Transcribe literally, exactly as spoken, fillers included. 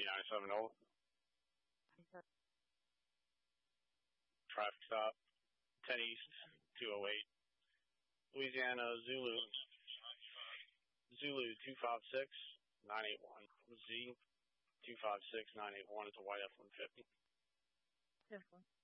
ninety-seven Delta. Traffic stop, ten East, two oh eight. Louisiana Zulu, Zulu two five six nine eight one. Z two five six nine eight one is a white F one fifty. F one.